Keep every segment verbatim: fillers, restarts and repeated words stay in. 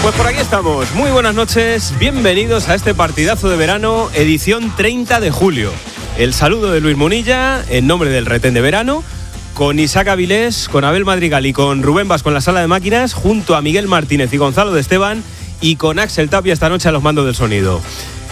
Pues por aquí estamos, muy buenas noches, bienvenidos a este partidazo de verano, edición treinta de julio. El saludo de Luis Munilla, en nombre del Retén de Verano, con Isaac Avilés, con Abel Madrigal y con Rubén Vasco en la sala de máquinas, junto a Miguel Martínez y Gonzalo de Esteban, y con Axel Tapia esta noche a los mandos del sonido.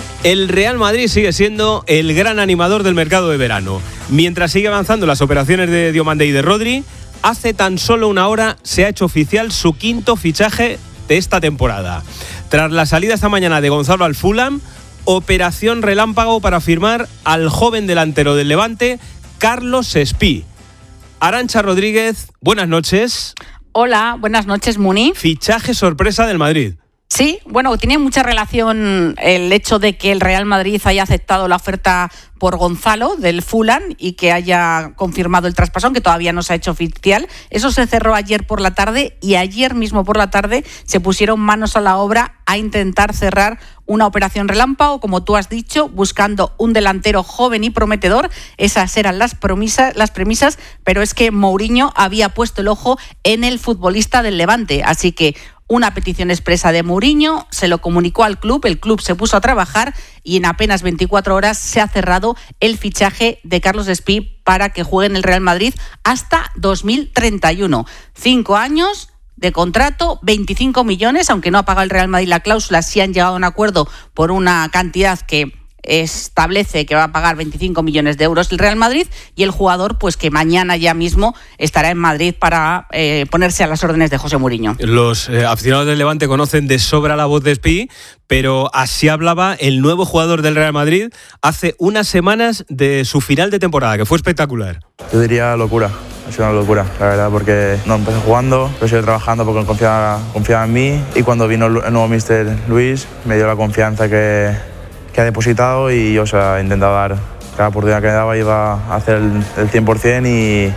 El Real Madrid sigue siendo el gran animador del mercado de verano. Mientras sigue avanzando las operaciones de Diomande y de Rodri, hace tan solo una hora se ha hecho oficial su quinto fichaje de esta temporada. Tras la salida esta mañana de Gonzalo al Fulham, operación relámpago para firmar al joven delantero del Levante, Carlos Espí. Arantxa Rodríguez, buenas noches. Hola, buenas noches, Muni. Fichaje sorpresa del Madrid. Sí, bueno, tiene mucha relación el hecho de que el Real Madrid haya aceptado la oferta por Gonzalo del Fulham y que haya confirmado el traspaso, aunque todavía no se ha hecho oficial. Eso se cerró ayer por la tarde y ayer mismo por la tarde se pusieron manos a la obra a intentar cerrar una operación relámpago, como tú has dicho, buscando un delantero joven y prometedor. Esas eran las premisas, las premisas, pero es que Mourinho había puesto el ojo en el futbolista del Levante, así que una petición expresa de Mourinho, se lo comunicó al club, el club se puso a trabajar y en apenas veinticuatro horas se ha cerrado el fichaje de Carlos Espí para que juegue en el Real Madrid hasta dos mil treinta y uno. Cinco años de contrato, veinticinco millones, aunque no ha pagado el Real Madrid la cláusula, sí han llegado a un acuerdo por una cantidad que establece que va a pagar veinticinco millones de euros el Real Madrid, y el jugador pues que mañana ya mismo estará en Madrid para eh, ponerse a las órdenes de José Mourinho. Los eh, aficionados del Levante conocen de sobra la voz de Espí, pero así hablaba el nuevo jugador del Real Madrid hace unas semanas de su final de temporada, que fue espectacular. Yo diría locura. Ha sido una locura, la verdad, porque no empecé jugando, pero sigo trabajando porque confiaba, confiaba en mí, y cuando vino el nuevo míster Luis me dio la confianza que, que ha depositado, y yo, o sea, he intentado dar cada oportunidad que me daba, iba a hacer el, el cien por ciento y,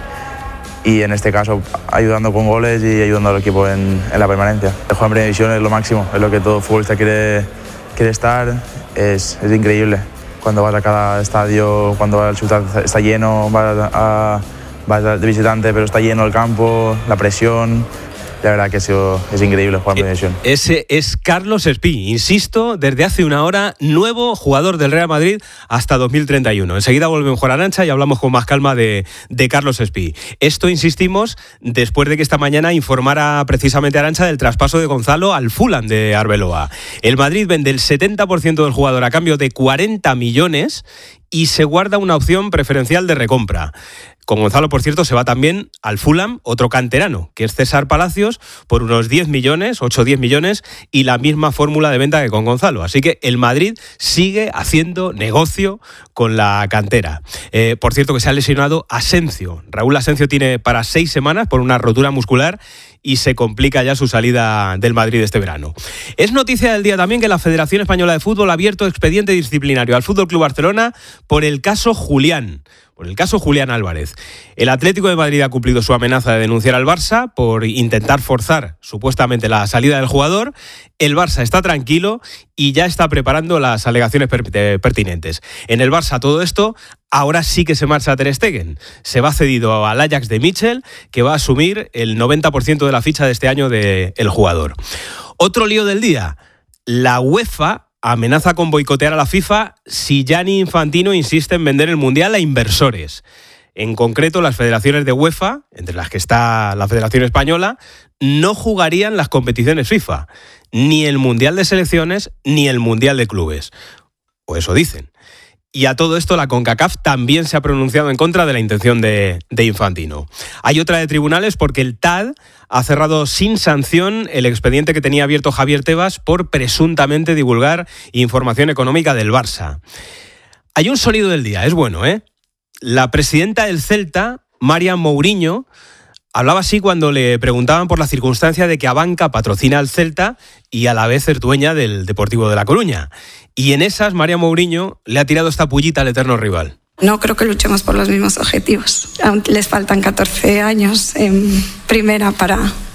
y en este caso ayudando con goles y ayudando al equipo en, en la permanencia. El juego en primera división es lo máximo, es lo que todo futbolista quiere, quiere estar, es, es increíble. Cuando vas a cada estadio, cuando el ciudad está lleno, vas a, a vas de visitante, pero está lleno el campo, la presión. La verdad que es, es increíble jugar en primera división. Ese es Carlos Espí, insisto, desde hace una hora, nuevo jugador del Real Madrid hasta dos mil treinta y uno. Enseguida volvemos con Arantxa y hablamos con más calma de, de Carlos Espí. Esto, insistimos, después de que esta mañana informara precisamente Arantxa del traspaso de Gonzalo al Fulham de Arbeloa. El Madrid vende el setenta por ciento del jugador a cambio de cuarenta millones y se guarda una opción preferencial de recompra. Con Gonzalo, por cierto, se va también al Fulham otro canterano, que es César Palacios, por unos diez millones, ocho o diez millones, y la misma fórmula de venta que con Gonzalo. Así que el Madrid sigue haciendo negocio con la cantera. Eh, por cierto, que se ha lesionado Asencio. Raúl Asencio tiene para seis semanas por una rotura muscular y se complica ya su salida del Madrid este verano. Es noticia del día también que la Federación Española de Fútbol ha abierto expediente disciplinario al F C Barcelona por el caso Julián. Por el caso Julián Álvarez. El Atlético de Madrid ha cumplido su amenaza de denunciar al Barça por intentar forzar supuestamente la salida del jugador. El Barça está tranquilo y ya está preparando las alegaciones pertinentes. En el Barça todo esto, ahora sí que se marcha Ter Stegen. Se va cedido al Ajax de Mitchell, que va a asumir el noventa por ciento de la ficha de este año del jugador. Otro lío del día. La UEFA amenaza con boicotear a la FIFA si Gianni Infantino insiste en vender el Mundial a inversores. En concreto, las federaciones de UEFA, entre las que está la Federación Española, no jugarían las competiciones FIFA, ni el Mundial de Selecciones ni el Mundial de Clubes. O eso dicen. Y a todo esto la CONCACAF también se ha pronunciado en contra de la intención de, de Infantino. Hay otra de tribunales porque el T A D ha cerrado sin sanción el expediente que tenía abierto Javier Tebas por presuntamente divulgar información económica del Barça. Hay un sonido del día, es bueno, ¿eh? La presidenta del Celta, Marian Mourinho, hablaba así cuando le preguntaban por la circunstancia de que Abanca patrocina al Celta y a la vez es dueña del Deportivo de La Coruña. Y en esas, Marian Mourinho le ha tirado esta pullita al eterno rival. No creo que luchemos por los mismos objetivos. Aún les faltan catorce años en primera para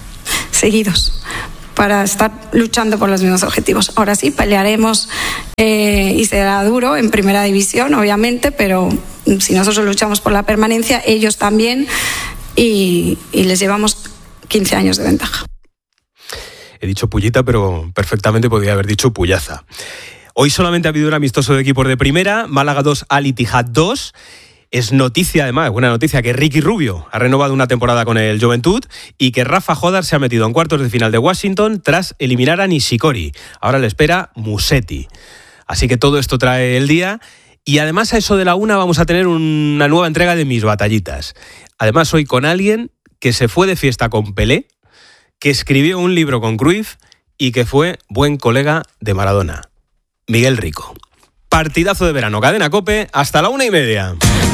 seguidos para estar luchando por los mismos objetivos. Ahora sí, pelearemos eh, y será duro en primera división, obviamente, pero si nosotros luchamos por la permanencia, ellos también, y, y les llevamos quince años de ventaja. He dicho pullita, pero perfectamente podría haber dicho pullaza. Hoy solamente ha habido un amistoso de equipos de primera, Málaga dos, Al Ittihad dos. Es noticia, además, buena noticia, que Ricky Rubio ha renovado una temporada con el Juventud y que Rafa Jodar se ha metido en cuartos de final de Washington tras eliminar a Nishikori. Ahora le espera Musetti. Así que todo esto trae el día. Y además a eso de la una vamos a tener una nueva entrega de Mis Batallitas. Además hoy con alguien que se fue de fiesta con Pelé, que escribió un libro con Cruyff y que fue buen colega de Maradona. Miguel Rico. Partidazo de verano, Cadena COPE, hasta la una y media.